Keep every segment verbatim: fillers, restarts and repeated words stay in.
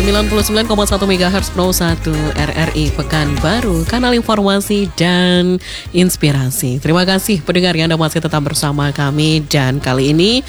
sembilan puluh sembilan koma satu megahertz Pro satu R R I Pekanbaru, kanal informasi dan inspirasi. Terima kasih pendengar yang Anda masih tetap bersama kami, dan kali ini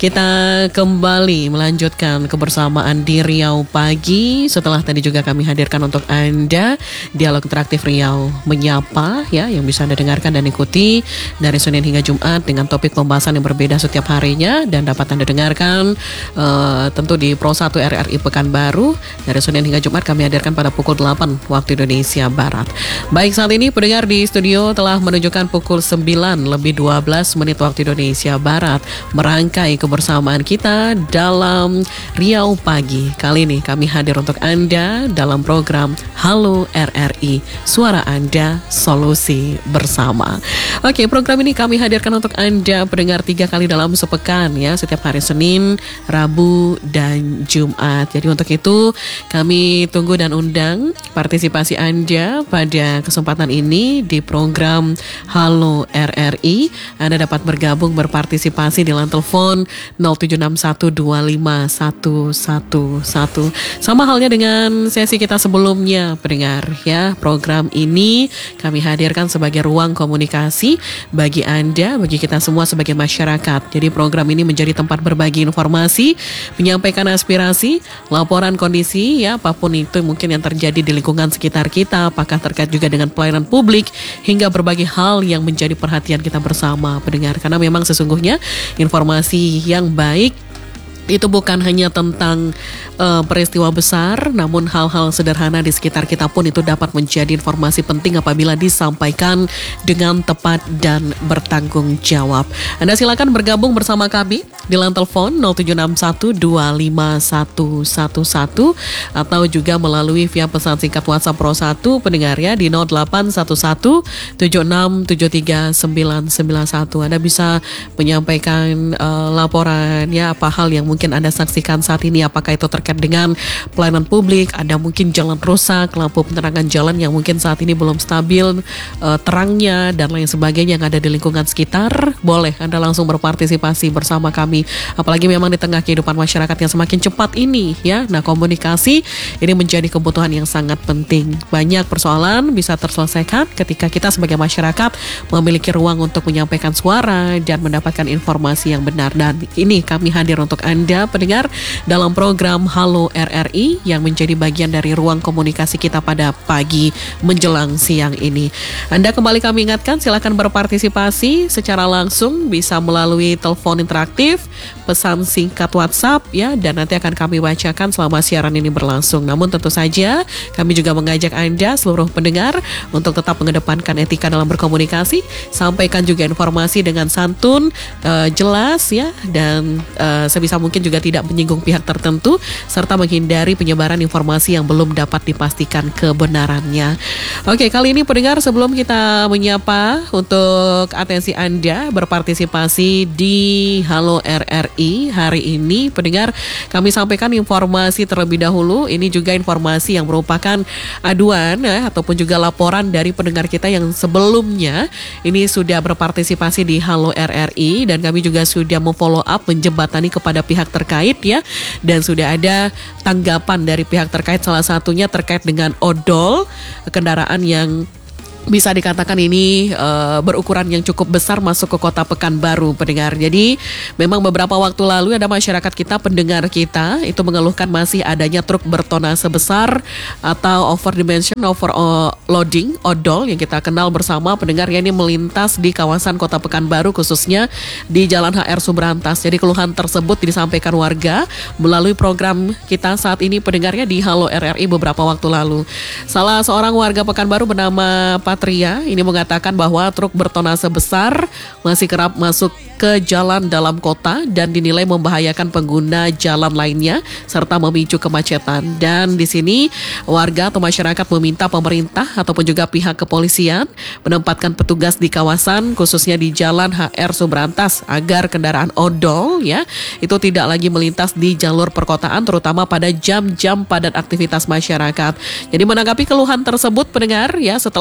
kita kembali melanjutkan kebersamaan di Riau Pagi. Setelah tadi juga kami hadirkan untuk Anda dialog interaktif Riau Menyapa ya, yang bisa Anda dengarkan dan ikuti dari Senin hingga Jumat dengan topik pembahasan yang berbeda setiap harinya, dan dapat Anda dengarkan uh, tentu di Pro satu R R I Pekanbaru dari Senin hingga Jumat kami hadirkan pada pukul delapan waktu Indonesia Barat. Baik, saat ini pendengar di studio telah menunjukkan pukul sembilan lebih dua belas menit waktu Indonesia Barat, merangkai kebersamaan kita dalam Riau Pagi. Kali ini kami hadir untuk Anda dalam program Halo R R I, Suara Anda, Solusi Bersama. Oke, program ini kami hadirkan untuk Anda pendengar tiga kali dalam sepekan ya, setiap hari Senin, Rabu, dan Jumat. Jadi untuk itu kami tunggu dan undang partisipasi Anda pada kesempatan ini di program Halo R R I. Anda dapat bergabung berpartisipasi di line telepon nol tujuh enam satu dua lima satu satu satu. Sama halnya dengan sesi kita sebelumnya pendengar ya. Program ini kami hadirkan sebagai ruang komunikasi bagi Anda, bagi kita semua sebagai masyarakat. Jadi program ini menjadi tempat berbagi informasi, menyampaikan aspirasi, laporan kondisi ya, apapun itu mungkin yang terjadi di lingkungan sekitar kita, apakah terkait juga dengan pelayanan publik, hingga berbagai hal yang menjadi perhatian kita bersama pendengar. Karena memang sesungguhnya informasi yang baik itu bukan hanya tentang uh, peristiwa besar, namun hal-hal sederhana di sekitar kita pun itu dapat menjadi informasi penting apabila disampaikan dengan tepat dan bertanggung jawab. Anda silakan bergabung bersama kami di line telepon nol tujuh enam satu dua lima satu satu satu atau juga melalui via pesan singkat WhatsApp Pro satu pendengar ya di nol delapan satu satu tujuh enam tujuh tiga sembilan sembilan satu. Anda bisa menyampaikan uh, laporan ya, apa hal yang mungkin Anda saksikan saat ini, apakah itu terkait dengan pelayanan publik, ada mungkin jalan rusak, lampu penerangan jalan yang mungkin saat ini belum stabil uh, terangnya, dan lain sebagainya yang ada di lingkungan sekitar. Boleh Anda langsung berpartisipasi bersama kami, apalagi memang di tengah kehidupan masyarakat yang semakin cepat ini ya. Nah, komunikasi ini menjadi kebutuhan yang sangat penting. Banyak persoalan bisa terselesaikan ketika kita sebagai masyarakat memiliki ruang untuk menyampaikan suara dan mendapatkan informasi yang benar. Dan ini kami hadir untuk Anda pendengar dalam program Halo R R I yang menjadi bagian dari ruang komunikasi kita pada pagi menjelang siang ini. Anda kembali kami ingatkan, silakan berpartisipasi secara langsung, bisa melalui telepon interaktif, pesan singkat WhatsApp ya, dan nanti akan kami bacakan selama siaran ini berlangsung. Namun tentu saja kami juga mengajak Anda seluruh pendengar untuk tetap mengedepankan etika dalam berkomunikasi, sampaikan juga informasi dengan santun, uh, jelas ya, dan uh, sebisa mungkin juga tidak menyinggung pihak tertentu, serta menghindari penyebaran informasi yang belum dapat dipastikan kebenarannya. Oke, kali ini pendengar, sebelum kita menyapa untuk atensi Anda berpartisipasi di Halo R R I hari ini, pendengar, kami sampaikan informasi terlebih dahulu. Ini juga informasi yang merupakan aduan ya, ataupun juga laporan dari pendengar kita yang sebelumnya ini sudah berpartisipasi di Halo R R I, dan kami juga sudah memfollow up, menjembatani kepada pihak terkait ya, dan sudah ada tanggapan dari pihak terkait, salah satunya terkait dengan odol, kendaraan yang bisa dikatakan ini uh, berukuran yang cukup besar masuk ke kota Pekanbaru pendengar. Jadi memang beberapa waktu lalu ada masyarakat kita, pendengar kita itu mengeluhkan masih adanya truk bertonase besar atau over dimension, over loading, odol yang kita kenal bersama pendengar ya, ini melintas di kawasan kota Pekanbaru, khususnya di Jalan H R Subrantas. Jadi keluhan tersebut disampaikan warga melalui program kita saat ini pendengarnya di Halo R R I beberapa waktu lalu. Salah seorang warga Pekanbaru bernama Patria ini mengatakan bahwa truk bertonase besar masih kerap masuk ke jalan dalam kota dan dinilai membahayakan pengguna jalan lainnya serta memicu kemacetan. Dan di sini warga atau masyarakat meminta pemerintah ataupun juga pihak kepolisian menempatkan petugas di kawasan khususnya di Jalan H R Subrantas agar kendaraan odol ya itu tidak lagi melintas di jalur perkotaan, terutama pada jam-jam padat aktivitas masyarakat. Jadi menanggapi keluhan tersebut pendengar ya, setelah kami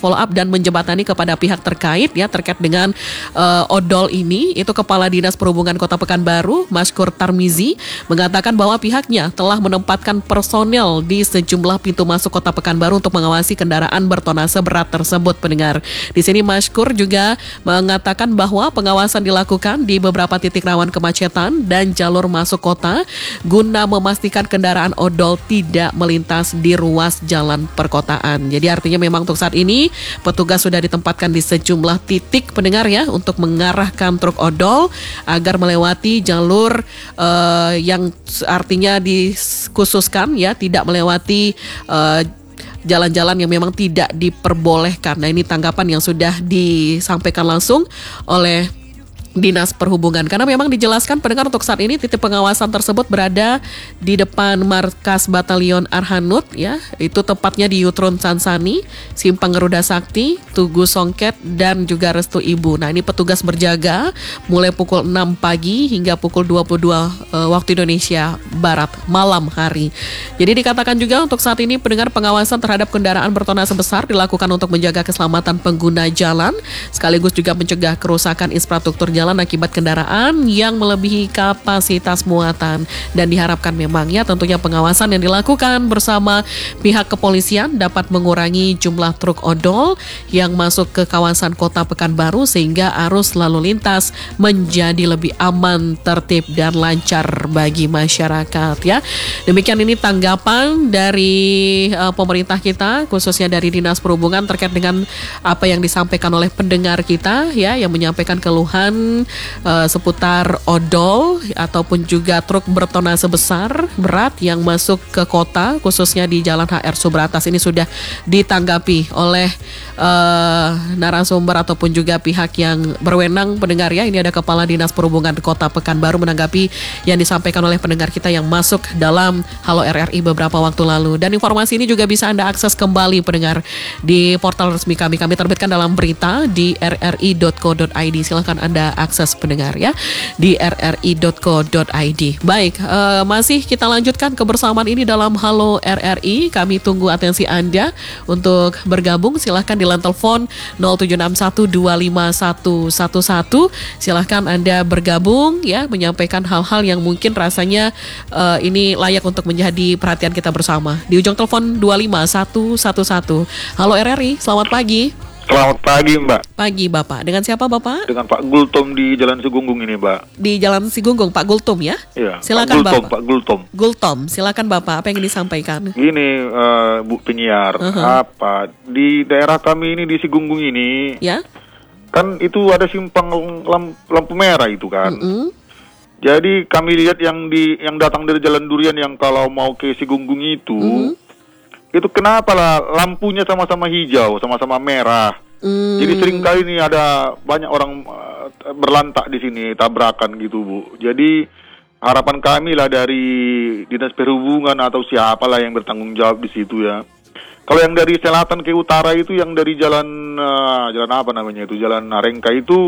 follow up dan menjembatani kepada pihak terkait ya terkait dengan uh, odol ini. Itu Kepala Dinas Perhubungan Kota Pekanbaru, Maskur Tarmizi, mengatakan bahwa pihaknya telah menempatkan personel di sejumlah pintu masuk Kota Pekanbaru untuk mengawasi kendaraan bertonase berat tersebut, pendengar. Di sini Maskur juga mengatakan bahwa pengawasan dilakukan di beberapa titik rawan kemacetan dan jalur masuk kota guna memastikan kendaraan odol tidak melintas di ruas jalan perkotaan. Jadi artinya memang untuk saat ini petugas sudah ditempatkan di sejumlah titik, pendengar ya, untuk mengarahkan truk odol agar melewati jalur uh, yang artinya dikhususkan ya, tidak melewati uh, jalan-jalan yang memang tidak diperbolehkan. Nah, ini tanggapan yang sudah disampaikan langsung oleh Dinas Perhubungan, karena memang dijelaskan pendengar untuk saat ini titik pengawasan tersebut berada di depan markas Batalion Arhanud ya, itu tepatnya di Yutron Sansani, Simpang Garuda Sakti, Tugu Songket dan juga Restu Ibu. Nah, ini petugas berjaga mulai pukul enam pagi hingga pukul dua puluh dua uh, waktu Indonesia Barat malam hari. Jadi dikatakan juga untuk saat ini pendengar pengawasan terhadap kendaraan bertonase besar dilakukan untuk menjaga keselamatan pengguna jalan sekaligus juga mencegah kerusakan infrastruktur jalan akibat kendaraan yang melebihi kapasitas muatan, dan diharapkan memang ya tentunya pengawasan yang dilakukan bersama pihak kepolisian dapat mengurangi jumlah truk odol yang masuk ke kawasan Kota Pekanbaru sehingga arus lalu lintas menjadi lebih aman, tertib dan lancar bagi masyarakat ya. Demikian ini tanggapan dari uh, pemerintah kita, khususnya dari Dinas Perhubungan terkait dengan apa yang disampaikan oleh pendengar kita ya, yang menyampaikan keluhan Uh, seputar odol ataupun juga truk bertonase besar berat yang masuk ke kota khususnya di Jalan H R Subratas. Ini sudah ditanggapi oleh uh, narasumber ataupun juga pihak yang berwenang, pendengar ya. Ini ada Kepala Dinas Perhubungan Kota Pekanbaru menanggapi yang disampaikan oleh pendengar kita yang masuk dalam Halo R R I beberapa waktu lalu. Dan informasi ini juga bisa Anda akses kembali pendengar di portal resmi kami. Kami terbitkan dalam berita di r r i dot co dot i d. Silahkan Anda akses pendengar ya di r r i dot co dot i d. Baik, uh, masih kita lanjutkan kebersamaan ini dalam Halo R R I. Kami tunggu atensi Anda untuk bergabung. Silahkan di line telepon nol tujuh enam satu dua lima satu satu satu. Silahkan Anda bergabung ya, menyampaikan hal-hal yang mungkin rasanya uh, ini layak untuk menjadi perhatian kita bersama. Di ujung telepon dua lima satu satu satu. Halo R R I, selamat pagi. Selamat pagi Mbak. Pagi Bapak. Dengan siapa Bapak? Dengan Pak Gultom di Jalan Sigunggung ini Mbak. Di Jalan Sigunggung, Pak Gultom ya? Iya. Silakan Pak Gultom, Bapak. Pak Gultom. Gultom, silakan Bapak. Apa yang disampaikan? Gini uh, Bu penyiar, uh-huh. apa di daerah kami ini di Sigunggung ini, ya? Kan itu ada simpang lamp, lampu merah itu kan. Uh-uh. Jadi kami lihat yang di yang datang dari Jalan Durian yang kalau mau ke Sigunggung itu. Uh-huh. Itu kenapa lah lampunya sama-sama hijau, sama-sama merah. Mm. Jadi sering kali nih ada banyak orang uh, berlantak di sini, tabrakan gitu Bu. Jadi harapan kami lah dari Dinas Perhubungan atau siapalah yang bertanggung jawab di situ ya. Kalau yang dari selatan ke utara itu, yang dari jalan uh, jalan apa namanya itu, Jalan Narengka itu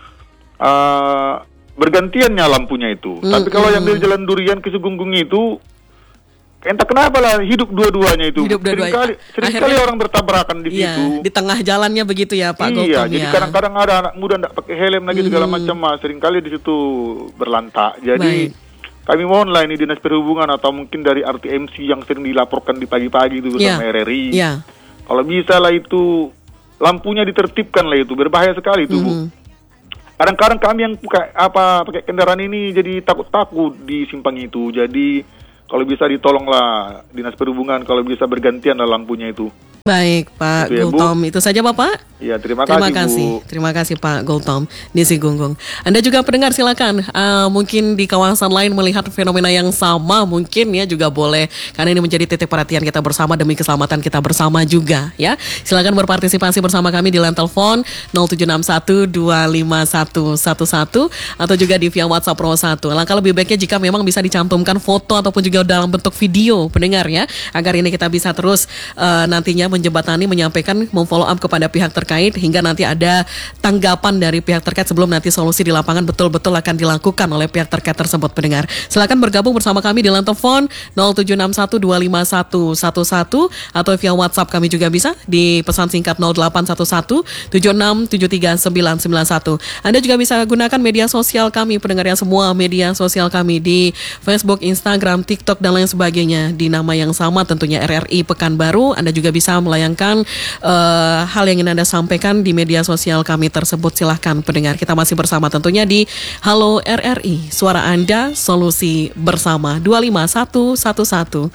uh, bergantiannya lampunya itu. Mm, Tapi kalau mm. yang dari Jalan Durian ke Sigunggung itu entah kenapa lah hidup dua-duanya itu. Hidup dua-duanya. Sering kali orang bertabrakan di iya, situ. Di tengah jalannya begitu ya Pak Gultom. Iya, jadi ya. kadang-kadang ada anak muda tidak pakai helm lagi mm-hmm. segala macam, sering kali di situ berlantak. Jadi Baik. kami mohon lah ini Dinas Perhubungan atau mungkin dari R T M C yang sering dilaporkan di pagi-pagi itu bersama yeah. R R I. Yeah. Kalau bisa lah itu lampunya ditertibkan lah, itu berbahaya sekali itu mm-hmm. Bu. Kadang-kadang kami yang pakai apa pakai kendaraan ini jadi takut-takut di simpang itu. Jadi kalau bisa ditolonglah Dinas Perhubungan, kalau bisa bergantian lah lampunya itu. Baik Pak itu ya, Gultom, itu saja Bapak. Iya, terima, terima kasih, kasih Bu. Terima kasih Pak Gultom di Sigunggung. Anda juga pendengar silakan, uh, mungkin di kawasan lain melihat fenomena yang sama mungkin ya juga boleh, karena ini menjadi titik perhatian kita bersama demi keselamatan kita bersama juga ya. Silakan berpartisipasi bersama kami di line telepon nol tujuh enam satu dua lima satu satu satu atau juga di via WhatsApp Pro satu. Langkah lebih baiknya jika memang bisa dicantumkan foto ataupun juga dalam bentuk video pendengar ya, agar ini kita bisa terus uh, nantinya menjembatani, menyampaikan, memfollow up kepada pihak terkait hingga nanti ada tanggapan dari pihak terkait sebelum nanti solusi di lapangan betul-betul akan dilakukan oleh pihak terkait tersebut pendengar. Silakan bergabung bersama kami di line telepon nol tujuh enam satu dua lima satu satu satu atau via WhatsApp kami juga bisa di pesan singkat nol delapan satu satu tujuh enam tujuh tiga sembilan sembilan satu. Anda juga bisa gunakan media sosial kami pendengar yang semua media sosial kami di Facebook, Instagram, TikTok dan lain sebagainya di nama yang sama tentunya R R I Pekanbaru. Anda juga bisa melayangkan uh, hal yang ingin Anda sampaikan di media sosial kami tersebut. Silahkan pendengar, kita masih bersama tentunya di Halo R R I, suara Anda, solusi bersama dua lima satu satu satu.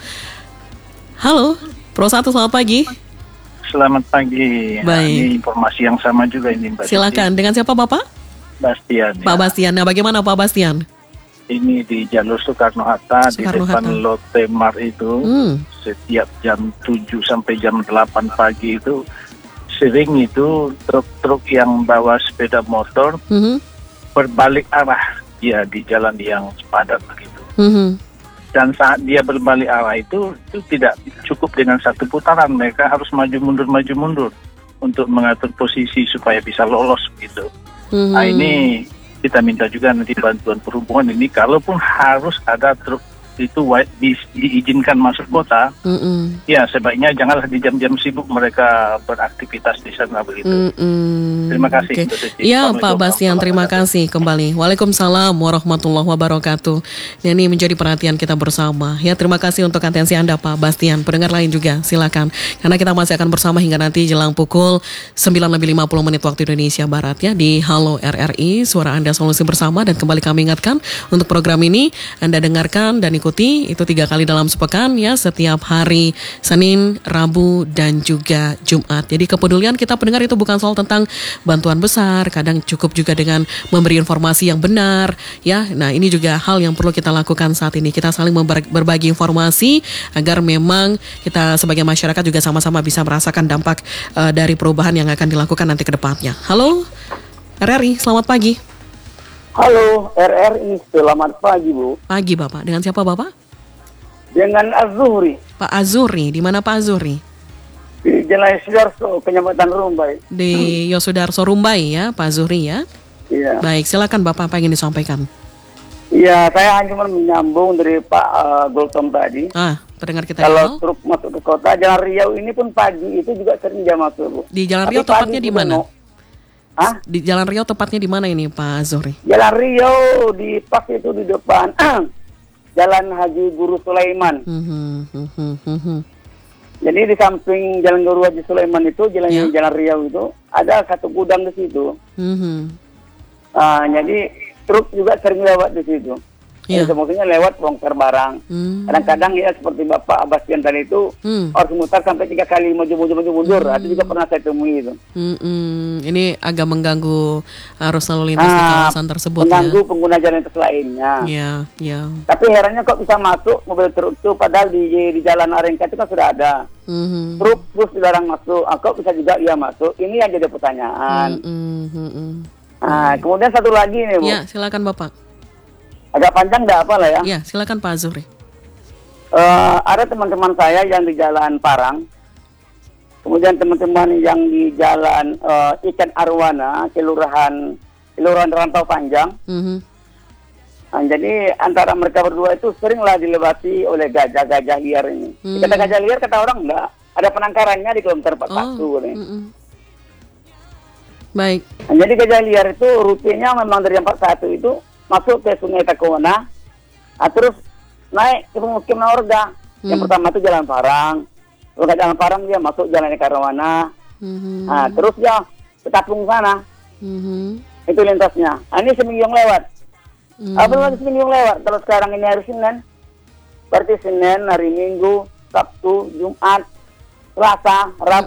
Halo, Pro satu, selamat pagi. Selamat pagi. Baik. Nah, ini informasi yang sama juga ini Mbak. Silakan, dengan siapa Bapak? Bastian. Pak Ya. Bastian, nah bagaimana Pak Bastian? Ini di jalur Soekarno-Hatta, di depan Soekarno-Hatta. Lotte Mart itu, Hmm. setiap jam tujuh sampai jam delapan pagi itu, sering itu truk-truk yang bawa sepeda motor Mhm. berbalik arah, ya di jalan yang padat begitu. Mhm. Dan saat dia berbalik arah itu, itu tidak cukup dengan satu putaran, mereka harus maju mundur maju mundur untuk mengatur posisi supaya bisa lolos gitu. Mhm. Nah ini kita minta juga nanti bantuan perhubungan ini, kalaupun harus ada truk itu wa- di, diizinkan masuk kota, Mhm. ya sebaiknya janganlah di jam-jam sibuk mereka beraktivitas di sana begitu. Mm-mm. Terima kasih, Oke. Bu Siti. Ya Pak Assalamualaikum Bastian, terima warahmatullahi kasih kembali. Waalaikumsalam warahmatullahi wabarakatuh. Dan ini menjadi perhatian kita bersama. Ya, terima kasih untuk atensi Anda Pak Bastian. Pendengar lain juga silakan. Karena kita masih akan bersama hingga nanti jelang pukul sembilan lebih lima puluh menit waktu Indonesia Barat ya di Halo R R I, suara Anda, solusi bersama. Dan kembali kami ingatkan untuk program ini Anda dengarkan dan ikuti itu tiga kali dalam sepekan ya, setiap hari Senin, Rabu dan juga Jumat. Jadi kepedulian kita pendengar itu bukan soal tentang bantuan besar, kadang cukup juga dengan memberi informasi yang benar ya. Nah, ini juga hal yang perlu kita lakukan saat ini. Kita saling member- berbagi informasi agar memang kita sebagai masyarakat juga sama-sama bisa merasakan dampak uh, dari perubahan yang akan dilakukan nanti ke depannya. Halo R R I, selamat pagi. Halo R R I, selamat pagi Bu. Pagi Bapak, dengan siapa Bapak? Dengan Az-Zuhri Pak Azuri, di mana Pak Azuri? di Jalan Sidarso, Kecamatan Rumbai. Di Yosudarso Rumbai ya, Pak Azuri ya. Iya. Baik, silakan Bapak, apa yang ingin disampaikan? Iya, saya hanya cuma menyambung dari Pak uh, Gultom tadi. Ah, pendengar kita Kalau yang truk masuk ke kota, Jalan Riau ini pun pagi itu juga sering dia masuk Bu. di Jalan Tapi Riau pagi tepatnya di juga mana? mau- Hah? Di Jalan Riau tepatnya di mana ini Pak Azuri? Jalan Riau di pas itu di depan Jalan Haji Guru Sulaiman. Mhm, mhm, mhm. Jadi di samping Jalan Guru Haji Sulaiman itu, jalan Ya. Jalan Riau itu ada satu gudang di situ. Mhm. Ah, jadi truk juga sering lewat di situ. Iya. Jadi maksudnya lewat bongkar barang. Hmm. Kadang-kadang ya seperti Bapak Abastian tadi itu Hmm. harus mutar sampai tiga kali maju maju maju mundur. Itu juga pernah saya temui itu. Mm-mm. Ini agak mengganggu arus lalu lintas di Ah, kawasan tersebut mengganggu pengguna jalan lintas lainnya. ya. Ya, ya. Tapi herannya kok bisa masuk mobil truk itu padahal di di jalan Arengka itu kan sudah ada. Mhm. Truk terus dilarang masuk. Ah, kok bisa juga ia masuk? Ini yang jadi pertanyaan. Mm-mm, mm-mm. Nah, kemudian satu lagi nih Bu. Ya, silakan Bapak. Agak panjang enggak apa lah ya. Ya, silakan Pak Azuri. Eh, ada teman-teman saya yang di Jalan Parang, kemudian teman-teman yang di Jalan eh, Ikan Arwana, kelurahan kelurahan Rantau Panjang. Mhm. Nah, jadi antara mereka berdua itu seringlah dilewati oleh gajah-gajah liar ini. Hmm. Kata gajah liar kata orang enggak, ada penangkarannya di kilometer empat puluh satu. Oh. nih. Mm-mm. Baik. Nah, jadi gajah liar itu rutenya memang dari empat puluh satu itu masuk ke Sungai Takona, nah, terus naik ke pemukiman warga. Yang Hmm. pertama itu Jalan Parang, kalau ke Jalan Parang dia masuk Jalan Ikan Arwana. Mhm. Nah, terus dia ke Tapung sana, Mhm. itu lintasnya. Nah, ini seminggu yang lewat. Mhm. Ah, belum lagi seminggu yang lewat. Kalau sekarang ini hari Senin, berarti Senin, hari Minggu, Sabtu, Jumat, Selasa, Rabu.